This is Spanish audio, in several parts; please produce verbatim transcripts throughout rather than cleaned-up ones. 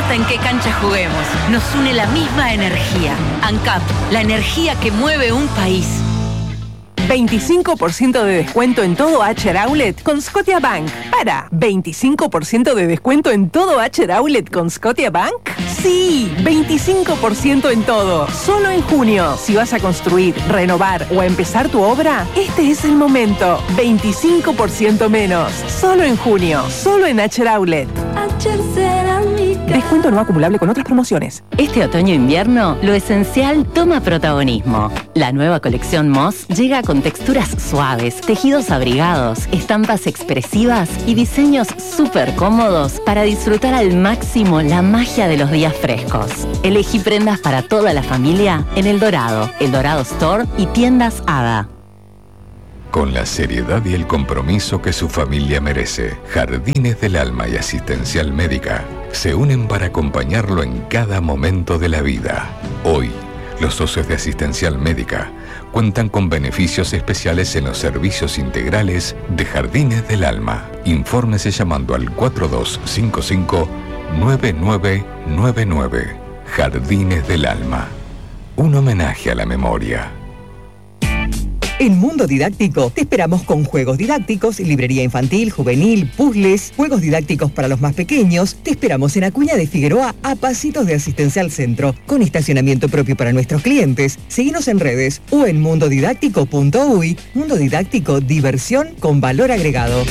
importa en qué cancha juguemos, nos une la misma energía. ANCAP, la energía que mueve un país. veinticinco por ciento de descuento en todo Acher Outlet con Scotiabank. Para, ¿veinticinco por ciento de descuento en todo Acher Outlet con Scotiabank? Sí, veinticinco por ciento en todo. Solo en junio. Si vas a construir, renovar o a empezar tu obra, este es el momento. veinticinco por ciento menos. Solo en junio. Solo en Acher Outlet. Acher Cerámica. Descuento no acumulable con otras promociones. Este otoño-invierno, lo esencial toma protagonismo. La nueva colección Moss llega con texturas suaves, tejidos abrigados, estampas expresivas y diseños súper cómodos para disfrutar al máximo la magia de los días frescos. Elegí prendas para toda la familia en El Dorado, El Dorado Store y tiendas Ada. Con la seriedad y el compromiso que su familia merece, Jardines del Alma y Asistencial Médica se unen para acompañarlo en cada momento de la vida. Hoy, los socios de Asistencial Médica cuentan con beneficios especiales en los servicios integrales de Jardines del Alma. Infórmese llamando al cuatro dos cinco cinco nueve nueve nueve nueve. Jardines del Alma. Un homenaje a la memoria. En Mundo Didáctico te esperamos con juegos didácticos, librería infantil, juvenil, puzzles, juegos didácticos para los más pequeños. Te esperamos en Acuña de Figueroa, a pasitos de Asistencial Centro, con estacionamiento propio para nuestros clientes. Síguenos en redes o en mundodidáctico punto uy. Mundo Didáctico, diversión con valor agregado.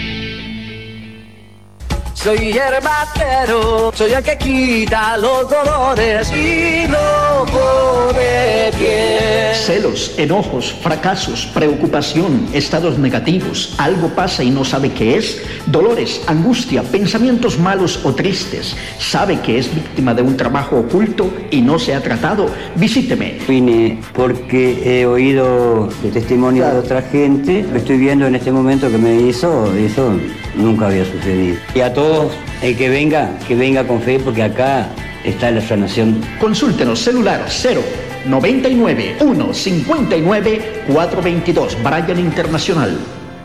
Soy herbatero, soy el que quita los dolores y no pone pie. Celos, enojos, fracasos, preocupación, estados negativos, algo pasa y no sabe qué es, dolores, angustia, pensamientos malos o tristes, sabe que es víctima de un trabajo oculto y no se ha tratado. Visíteme. Vine porque he oído de testimonio de otra gente, lo estoy viendo en este momento que me hizo, eso nunca había sucedido. Y a todos, el que venga, que venga con fe, porque acá está la sanación. Consúltenos, celular cero noventa y nueve uno cincuenta y nueve cuatrocientos veintidós, Bryan Internacional.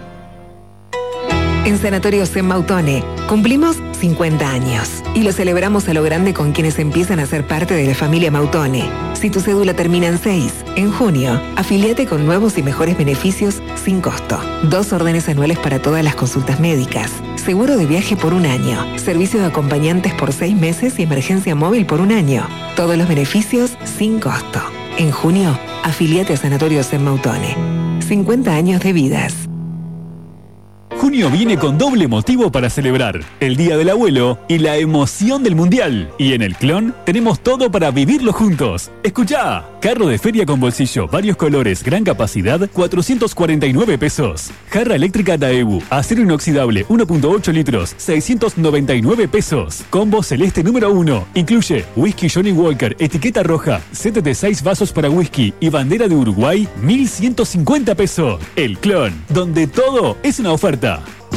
En Sanatorios en Mautone cumplimos cincuenta años y lo celebramos a lo grande con quienes empiezan a ser parte de la familia Mautone. Si tu cédula termina en seis, en junio, afíliate con nuevos y mejores beneficios sin costo. Dos órdenes anuales para todas las consultas médicas, seguro de viaje por un año, servicio de acompañantes por seis meses y emergencia móvil por un año. Todos los beneficios sin costo. En junio, afíliate a Sanatorios en Mautone. cincuenta años de vidas. Junio viene con doble motivo para celebrar: el Día del Abuelo y la emoción del Mundial. Y en el Clon tenemos todo para vivirlo juntos. Escuchá, carro de feria con bolsillo, varios colores, gran capacidad, cuatrocientos cuarenta y nueve pesos. Jarra eléctrica Daewoo, acero inoxidable, uno punto ocho litros, seiscientos noventa y nueve pesos. Combo celeste número uno, incluye whisky Johnny Walker, etiqueta roja, set de seis vasos para whisky y bandera de Uruguay, mil ciento cincuenta pesos. El Clon, donde todo es una oferta.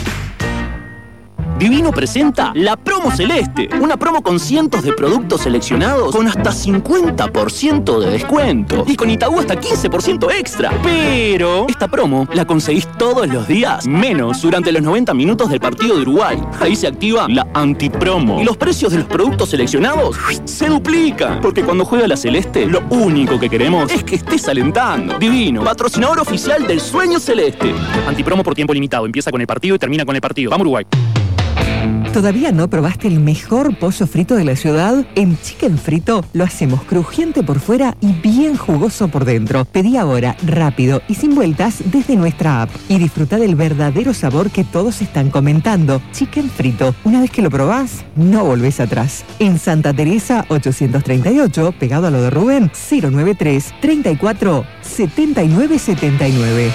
Divino presenta la Promo Celeste, una promo con cientos de productos seleccionados con hasta cincuenta por ciento de descuento y con Itaú hasta quince por ciento extra. Pero esta promo la conseguís todos los días, menos durante los noventa minutos del partido de Uruguay. Ahí se activa la antipromo y los precios de los productos seleccionados se duplican, porque cuando juega la Celeste, lo único que queremos es que estés alentando. Divino, patrocinador oficial del Sueño Celeste. Antipromo por tiempo limitado, empieza con el partido y termina con el partido. Vamos Uruguay. ¿Todavía no probaste el mejor pollo frito de la ciudad? En Chicken Frito lo hacemos crujiente por fuera y bien jugoso por dentro. Pedí ahora, rápido y sin vueltas desde nuestra app y disfruta del verdadero sabor que todos están comentando. Chicken Frito, una vez que lo probás, no volvés atrás. En Santa Teresa ochocientos treinta y ocho, pegado a lo de Rubén, cero noventa y tres, treinta y cuatro, setenta y nueve setenta y nueve.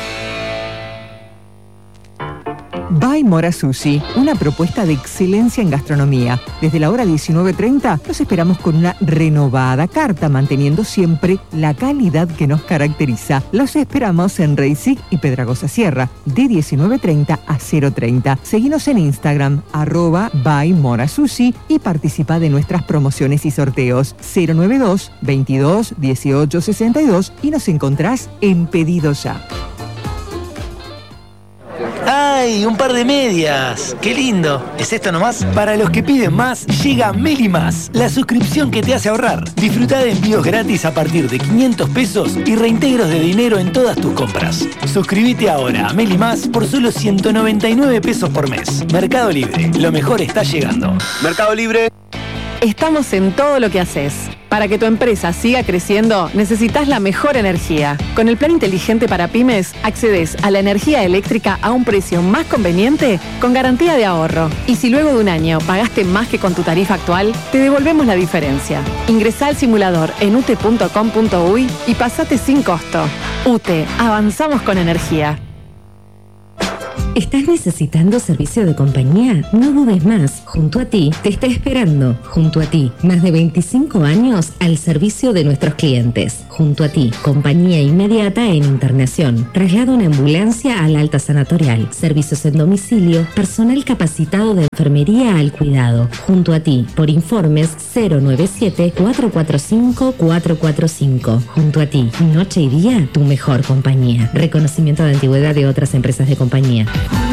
By Mora Sushi, una propuesta de excelencia en gastronomía. Desde la hora diecinueve treinta los esperamos con una renovada carta, manteniendo siempre la calidad que nos caracteriza. Los esperamos en Reisig y Pedragosa Sierra, de diecinueve treinta a cero treinta. Seguinos en Instagram, arroba By Mora Sushi, y participa de nuestras promociones y sorteos. cero noventa y dos, veintidós, dieciocho, sesenta y dos y nos encontrás en Pedido Ya. Ah, ¡Ay, un par de medias! ¡Qué lindo! ¿Es esto nomás? Para los que piden más, llega Meli Más, la suscripción que te hace ahorrar. Disfruta de envíos gratis a partir de quinientos pesos y reintegros de dinero en todas tus compras. Suscríbete ahora a Meli Más por solo ciento noventa y nueve pesos por mes. Mercado Libre, lo mejor está llegando. Mercado Libre. Estamos en todo lo que haces. Para que tu empresa siga creciendo, necesitas la mejor energía. Con el plan inteligente para pymes, accedes a la energía eléctrica a un precio más conveniente con garantía de ahorro. Y si luego de un año pagaste más que con tu tarifa actual, te devolvemos la diferencia. Ingresá al simulador en ute punto com punto uy y pasate sin costo. UTE, avanzamos con energía. ¿Estás necesitando servicio de compañía? No dudes más. Junto a ti te está esperando. Junto a ti, más de veinticinco años al servicio de nuestros clientes. Junto a ti, compañía inmediata en internación. Traslado en ambulancia al alta sanatorial. Servicios en domicilio. Personal capacitado de enfermería al cuidado. Junto a ti, por informes cero nueve siete, cuatro cuatro cinco, cuatro cuatro cinco. Junto a ti, noche y día, tu mejor compañía. Reconocimiento de antigüedad de otras empresas de compañía.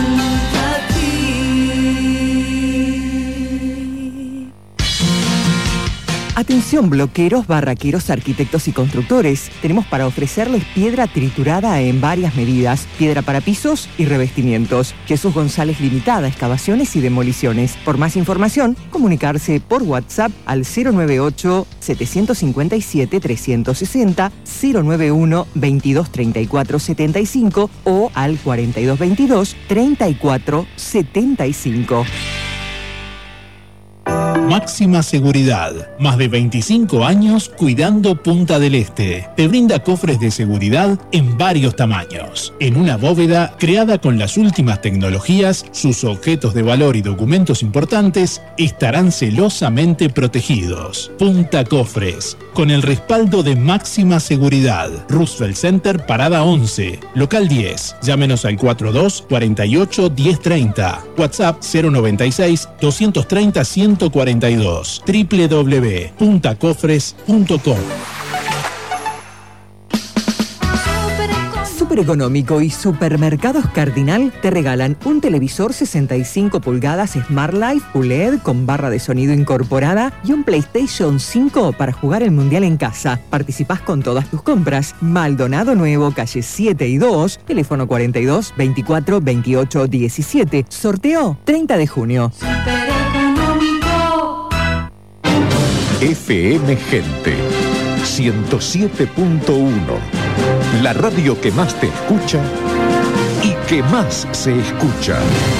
Atención bloqueros, barraqueros, arquitectos y constructores. Tenemos para ofrecerles piedra triturada en varias medidas, piedra para pisos y revestimientos. Jesús González Limitada, excavaciones y demoliciones. Por más información, comunicarse por WhatsApp al cero nueve ocho, siete cinco siete, tres seis cero, cero nueve uno, veintidós treinta y cuatro setenta y cinco o al cuarenta y dos veintidós, treinta y cuatro setenta y cinco. Máxima Seguridad. Más de veinticinco años cuidando Punta del Este. Te brinda cofres de seguridad en varios tamaños. En una bóveda creada con las últimas tecnologías, sus objetos de valor y documentos importantes estarán celosamente protegidos. Punta Cofres. Con el respaldo de Máxima Seguridad. Roosevelt Center, Parada once. Local diez. Llámenos al cuarenta y dos, cuarenta y ocho, diez treinta. WhatsApp cero noventa y seis, doscientos treinta, ciento cuarenta y dos. doble u doble u doble u punto punta cofres punto com. Super Económico y Supermercados Cardinal te regalan un televisor sesenta y cinco pulgadas Smart Life U L E D con barra de sonido incorporada y un PlayStation cinco para jugar el Mundial en casa. Participás con todas tus compras. Maldonado Nuevo, calle siete y dos, teléfono cuarenta y dos, veinticuatro, veintiocho, diecisiete. Sorteo treinta de junio. F M Gente ciento siete punto uno, la radio que más te escucha y que más se escucha.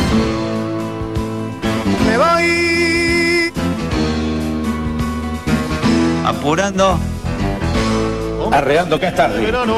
Me voy apurando, arreando que es tarde. Verano,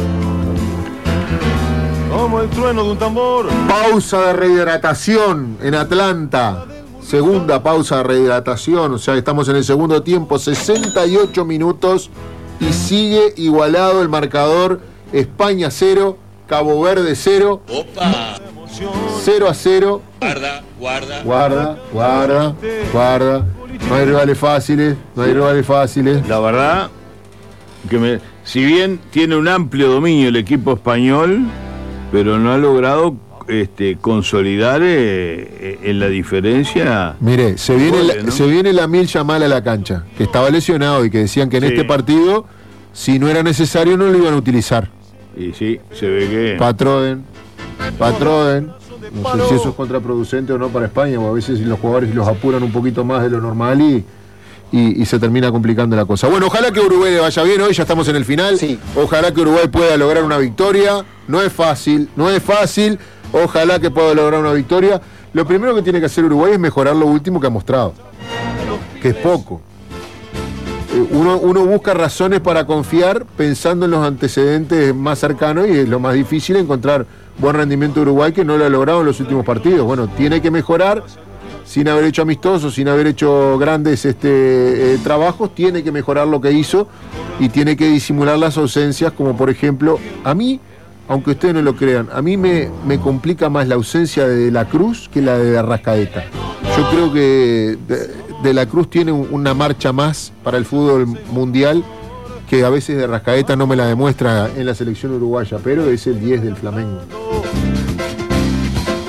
como el trueno de un tambor. Pausa de rehidratación en Atlanta. Segunda pausa de rehidratación, o sea, estamos en el segundo tiempo, sesenta y ocho minutos y sigue igualado el marcador. España cero, Cabo Verde cero. Opa. cero a cero. Guarda, guarda. Guarda, guarda, guarda. No hay rivales fáciles, no hay rivales fáciles. La verdad, que me, si bien tiene un amplio dominio el equipo español, pero no ha logrado Este, consolidar eh, en la diferencia. Mire, se viene, gole, la, ¿no? se viene la Lamine Yamal a la cancha, que estaba lesionado y que decían que en sí. este partido, si no era necesario, no lo iban a utilizar. Y sí, se ve que. Patroden, Patroden. No sé si eso es contraproducente o no para España, o a veces los jugadores los apuran un poquito más de lo normal y, y, y se termina complicando la cosa. Bueno, ojalá que Uruguay le vaya bien hoy, ya estamos en el final. Sí. Ojalá que Uruguay pueda lograr una victoria. No es fácil, no es fácil. Ojalá que pueda lograr una victoria. Lo primero que tiene que hacer Uruguay es mejorar lo último que ha mostrado, que es poco. Uno, uno busca razones para confiar pensando en los antecedentes más cercanos y es lo más difícil encontrar buen rendimiento de Uruguay, que no lo ha logrado en los últimos partidos. Bueno, tiene que mejorar sin haber hecho amistosos, sin haber hecho grandes este, eh, trabajos, tiene que mejorar lo que hizo y tiene que disimular las ausencias, como por ejemplo, a mí, aunque ustedes no lo crean, a mí me, me complica más la ausencia de De la Cruz que la de Arrascaeta. Yo creo que De, de la Cruz tiene un, una marcha más para el fútbol mundial que a veces de Arrascaeta no me la demuestra en la selección uruguaya, pero es el diez del Flamengo.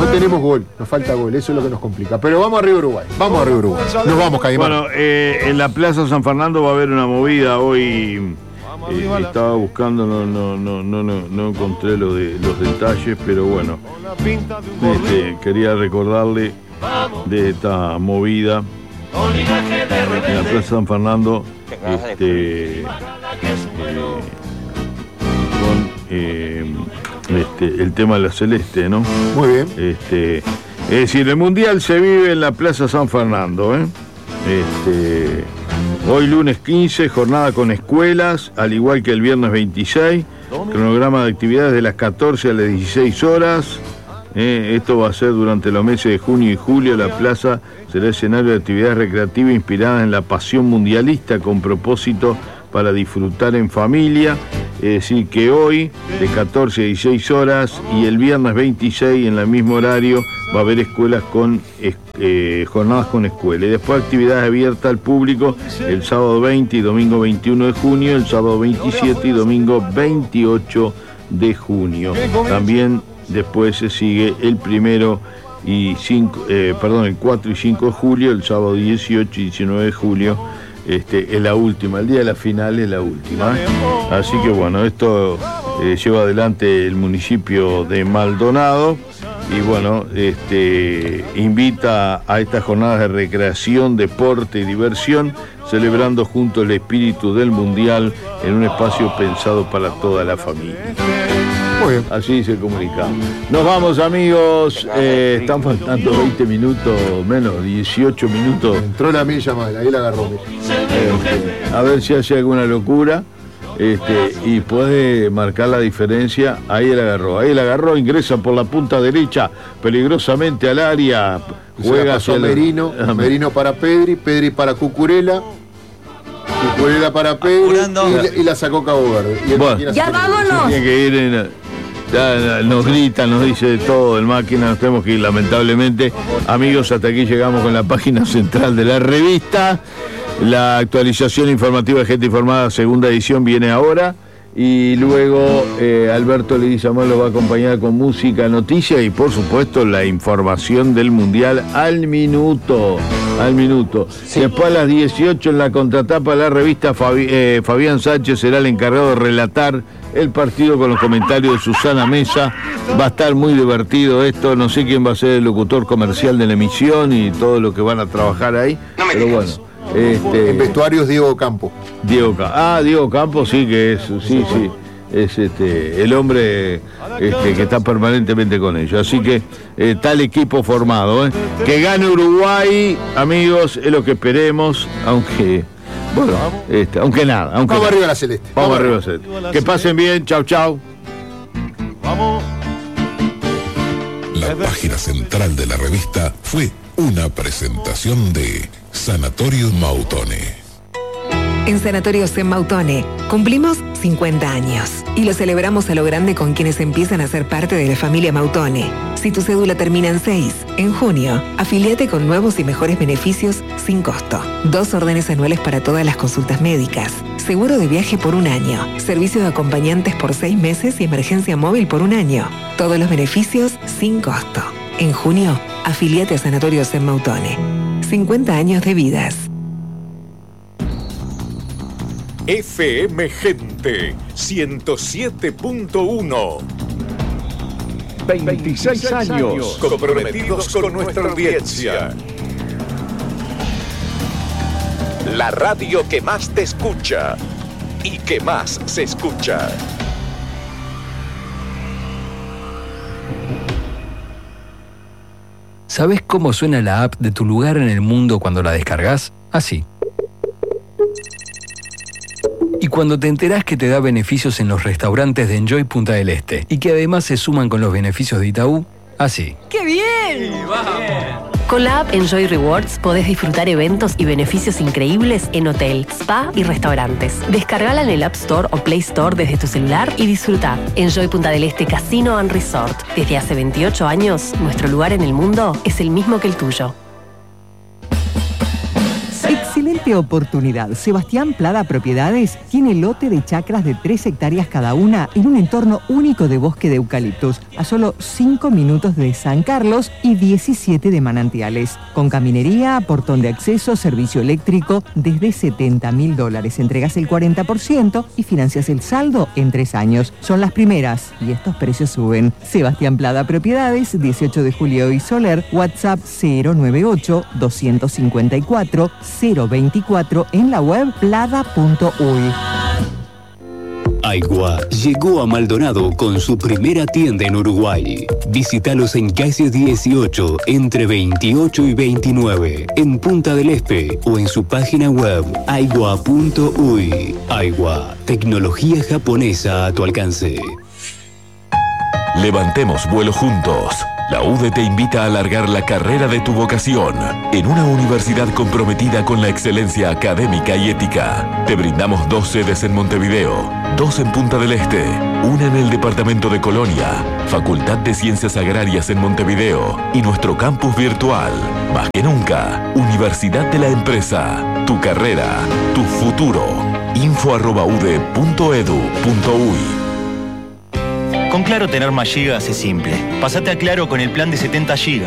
No tenemos gol, nos falta gol, eso es lo que nos complica. Pero vamos arriba Uruguay, vamos arriba Uruguay. Nos vamos, Caimán. Bueno, eh, en la Plaza San Fernando va a haber una movida hoy. Eh, estaba buscando, no, no, no, no, no, no encontré lo de, los detalles, pero bueno, este, quería recordarle de esta movida en la Plaza San Fernando, este, eh, con eh, este, el tema de la celeste, ¿no? Muy bien. Este, es decir, el Mundial se vive en la Plaza San Fernando, ¿eh? Este, hoy lunes quince, jornada con escuelas, al igual que el viernes veintiséis, cronograma de actividades de las catorce a las dieciséis horas. Eh, esto va a ser durante los meses de junio y julio. La plaza será escenario de actividades recreativas inspiradas en la pasión mundialista, con propósito para disfrutar en familia. Es decir, que hoy de catorce a dieciséis horas y el viernes veintiséis en el mismo horario va a haber escuelas con eh, jornadas con escuela. Y después actividades abiertas al público el sábado veinte y domingo veintiuno de junio, el sábado veintisiete y domingo veintiocho de junio. También después se sigue el primero y cinco, eh, perdón, el cuatro y cinco de julio, el sábado dieciocho y diecinueve de julio. Este, es la última, el día de la final es la última, ¿eh? Así que bueno, esto eh, lleva adelante el municipio de Maldonado y bueno, este, invita a estas jornadas de recreación, deporte y diversión, celebrando juntos el espíritu del Mundial en un espacio pensado para toda la familia. Muy bien. Así se comunica. Nos vamos, amigos. Eh, están faltando veinte minutos, menos, dieciocho minutos. Entró la milla mal, ahí la agarró. Este, a ver si hace alguna locura. Este, y puede marcar la diferencia. Ahí la agarró, ahí la agarró, ingresa por la punta derecha, peligrosamente al área. Juega pasó a Merino, el... Merino para Pedri, Pedri para Cucurella. Cucurella para Pedri y, y la sacó Cabo Verde. Y bueno, ya vámonos. Tiene que ir en... Ya nos grita, nos dice de todo, el máquina, nos tenemos que ir lamentablemente. Amigos, hasta aquí llegamos con la página central de la revista. La actualización informativa de Gente Informada, segunda edición, viene ahora. Y luego eh, Alberto Leguizamón lo va a acompañar con música, noticias y por supuesto la información del Mundial al minuto. Al minuto. Sí. Después a las dieciocho en la contratapa de la revista, Fabi, eh, Fabián Sánchez será el encargado de relatar el partido con los comentarios de Susana Mesa. Va a estar muy divertido esto. No sé quién va a ser el locutor comercial de la emisión y todo lo que van a trabajar ahí. No me pero digas. Bueno. Este, en vestuarios Diego Campo. Diego Campo. Ah, Diego Campo sí que es, sí, sí. Es este, el hombre este, que está permanentemente con ellos. Así que eh, tal equipo formado. ¿eh? Que gane Uruguay, amigos, es lo que esperemos, aunque, bueno, este, aunque nada. Aunque Vamos nada. arriba a la celeste. Vamos, Vamos arriba a la celeste. Que pasen bien, chau, chau. Vamos. La página central de la revista fue una presentación de Sanatorios Mautone. En Sanatorios en Mautone cumplimos cincuenta años y lo celebramos a lo grande con quienes empiezan a ser parte de la familia Mautone. Si tu cédula termina en seis, en junio, afiliate con nuevos y mejores beneficios sin costo. Dos órdenes anuales para todas las consultas médicas, seguro de viaje por un año, servicio de acompañantes por seis meses y emergencia móvil por un año. Todos los beneficios sin costo. En junio, afiliate a Sanatorios en Mautone. cincuenta años de vidas. F M Gente ciento siete punto uno. veintiséis años comprometidos con nuestra audiencia. La radio que más te escucha y que más se escucha. ¿Sabes cómo suena la app de Tu Lugar en el Mundo cuando la descargas? Así. Y cuando te enterás que te da beneficios en los restaurantes de Enjoy Punta del Este y que además se suman con los beneficios de Itaú, así. ¡Qué bien! Con la app Enjoy Rewards podés disfrutar eventos y beneficios increíbles en hotel, spa y restaurantes. Descargala en el App Store o Play Store desde tu celular y disfruta. Enjoy Punta del Este Casino and Resort. Desde hace veintiocho años, nuestro lugar en el mundo es el mismo que el tuyo. Excelente excelente oportunidad. Sebastián Plada Propiedades tiene lote de chacras de tres hectáreas cada una en un entorno único de bosque de eucaliptus, a solo cinco minutos de San Carlos y diecisiete de Manantiales. Con caminería, portón de acceso, servicio eléctrico, desde setenta mil dólares. Entregas el cuarenta por ciento y financias el saldo en tres años. Son las primeras y estos precios suben. Sebastián Plada Propiedades, dieciocho de julio y Soler, WhatsApp cero nueve ocho, dos cinco cuatro, cero veinticuatro, en la web plada punto uy. Aigua llegó a Maldonado con su primera tienda en Uruguay. Visítalos en calle dieciocho, entre veintiocho y veintinueve, en Punta del Este, o en su página web aigua punto uy. Aigua, tecnología japonesa a tu alcance. Levantemos vuelo juntos. La U D E te invita a alargar la carrera de tu vocación en una universidad comprometida con la excelencia académica y ética. Te brindamos dos sedes en Montevideo, dos en Punta del Este, una en el departamento de Colonia, Facultad de Ciencias Agrarias en Montevideo y nuestro campus virtual. Más que nunca, Universidad de la Empresa. Tu carrera, tu futuro. info arroba u d e punto edu punto uy. Con Claro tener más gigas es simple. Pasate a Claro con el plan de setenta gigas.